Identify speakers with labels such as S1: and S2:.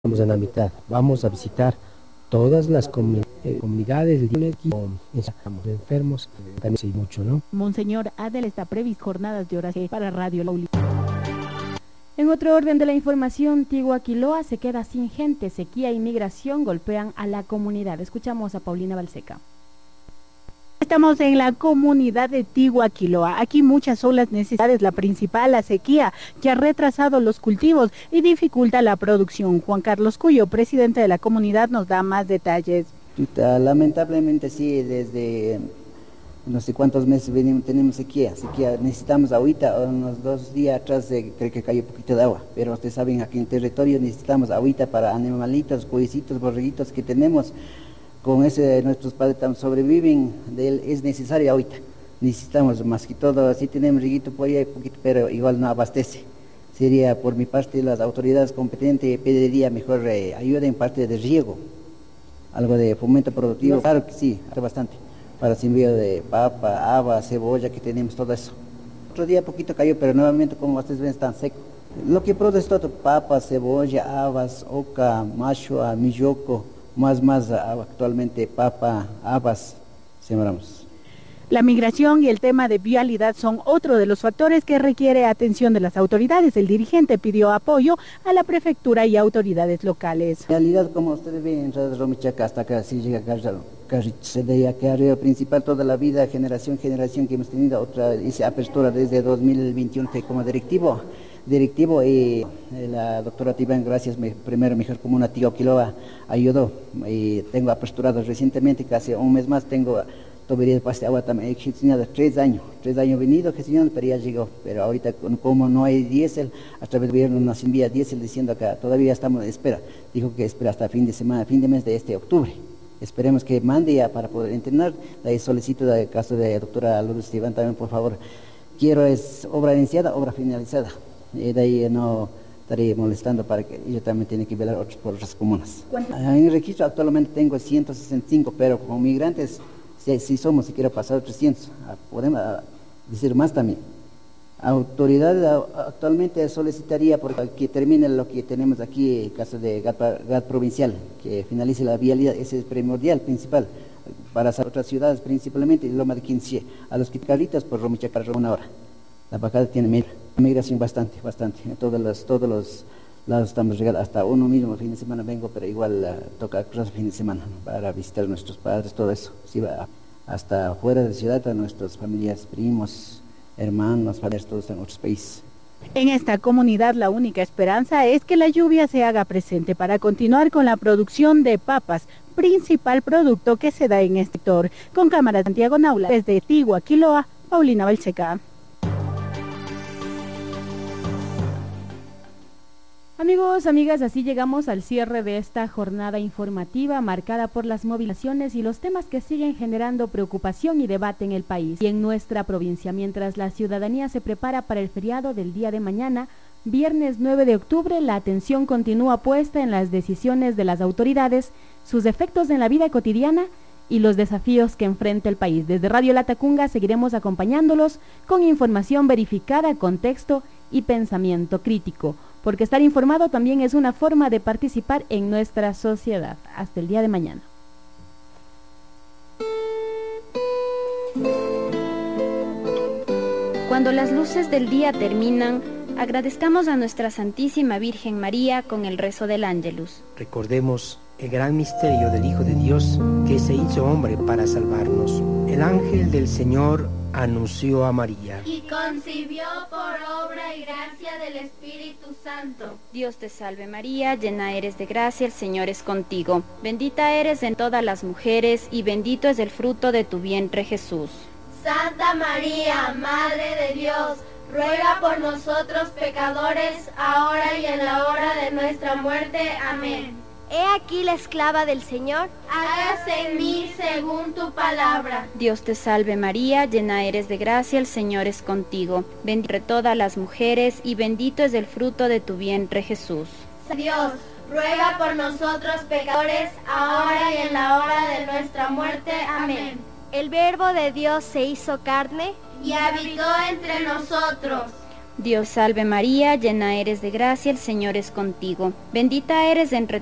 S1: Estamos en la mitad. Vamos a visitar todas las comunidades estamos enfermos, también hay mucho, ¿no?
S2: Monseñor Adel está previsto jornadas de oración para Radio Lauli. En otro orden de la información, Tiguaquiloa se queda sin gente, sequía y migración golpean a la comunidad. Escuchamos a Paulina Balseca. Estamos en la comunidad de Tiguaquiloa. Aquí muchas son las necesidades. La principal, la sequía, que ha retrasado los cultivos y dificulta la producción. Juan Carlos Cuyo, presidente de la comunidad, nos da más detalles.
S3: Lamentablemente sí, desde no sé cuántos meses tenemos sequía, necesitamos ahorita, unos 2 días atrás creo que cayó un poquito de agua, pero ustedes saben, aquí en territorio necesitamos agüita para animalitos, cuecitos, borreguitos que tenemos. Con ese nuestros padres sobreviven, es necesario ahorita, necesitamos más que todo, sí tenemos riguito por ahí poquito, pero igual no abastece. Sería por mi parte, las autoridades competentes pediría mejor ayuda en parte de riego, algo de fomento productivo, claro que sí, bastante, para sembrado de papa, habas, cebolla, que tenemos todo eso. Otro día poquito cayó, pero nuevamente como ustedes ven está seco. Lo que produce todo, papa, cebolla, habas, oca, machua, milloco, más actualmente papa, habas sembramos.
S2: La migración y el tema de vialidad son otro de los factores que requiere atención de las autoridades. El dirigente pidió apoyo a la prefectura y autoridades locales.
S3: Vialidad, como ustedes ven, en Radio Romichaca hasta acá, si llega Carrichedea, que arriba principal toda la vida, generación que hemos tenido, otra hice apertura desde 2021 como directivo y la doctora Tibán, gracias, primero mejor comuna Tiguaquiloa ayudó, y tengo aperturado recientemente, casi un mes más tengo tubería de pase de agua también, he gestionado 3 años venido gestionando, pero ya llegó, pero ahorita como no hay diésel, a través del gobierno nos envía diésel diciendo acá, todavía estamos en espera, dijo que espera hasta fin de mes de este octubre. Esperemos que mande ya para poder entrenar. De ahí solicito el caso de la doctora Lourdes Esteban también, por favor. Quiero es obra iniciada, obra finalizada. Y de ahí no estaré molestando para que ella también tiene que velar por otras comunas. En el registro actualmente tengo 165, pero con migrantes, si somos, si quiero pasar 300, podemos decir más también. Autoridad actualmente solicitaría porque termine lo que tenemos aquí, el caso de GAT provincial, que finalice la vialidad, ese es primordial, principal, para otras ciudades principalmente, Loma de Quincie, a los carritos por Romichaca, una hora. La bajada tiene migración bastante, en todos los lados estamos llegando, hasta uno mismo, fin de semana vengo, pero igual toca cruzar fin de semana, ¿no? Para visitar a nuestros padres, todo eso, sí, va hasta fuera de la ciudad, a nuestras familias, primos, hermanos, padres, todos en otros países.
S2: En esta comunidad la única esperanza es que la lluvia se haga presente para continuar con la producción de papas, principal producto que se da en este sector. Con cámara de Santiago Naula, desde Tiguaquiloa, Paulina Balseca. Amigos, amigas, así llegamos al cierre de esta jornada informativa marcada por las movilizaciones y los temas que siguen generando preocupación y debate en el país y en nuestra provincia, mientras la ciudadanía se prepara para el feriado del día de mañana, viernes 9 de octubre, la atención continúa puesta en las decisiones de las autoridades, sus efectos en la vida cotidiana y los desafíos que enfrenta el país. Desde Radio Latacunga seguiremos acompañándolos con información verificada, contexto y pensamiento crítico, porque estar informado también es una forma de participar en nuestra sociedad. Hasta el día de mañana.
S4: Cuando las luces del día terminan, agradezcamos a nuestra Santísima Virgen María con el rezo del Ángelus.
S1: Recordemos el gran misterio del Hijo de Dios que se hizo hombre para salvarnos. El ángel del Señor anunció a María.
S5: Y concibió por obra y gracia del Espíritu Santo.
S4: Dios te salve María, llena eres de gracia, el Señor es contigo. Bendita eres en todas las mujeres y bendito es el fruto de tu vientre Jesús.
S5: Santa María, Madre de Dios, ruega por nosotros pecadores, ahora y en la hora de nuestra muerte. Amén.
S6: He aquí la esclava del Señor.
S5: Hágase en mí según tu palabra.
S4: Dios te salve María, llena eres de gracia, el Señor es contigo. Bendita entre todas las mujeres y bendito es el fruto de tu vientre Jesús.
S5: Dios, ruega por nosotros pecadores, ahora y en la hora de nuestra muerte. Amén.
S6: El Verbo de Dios se hizo carne
S5: y habitó entre nosotros.
S4: Dios salve María, llena eres de gracia, el Señor es contigo. Bendita eres entre